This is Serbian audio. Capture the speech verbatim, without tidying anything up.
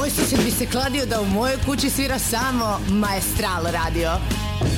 Moj susjed bi se kladio da u mojoj kući svira samo Maestral radio.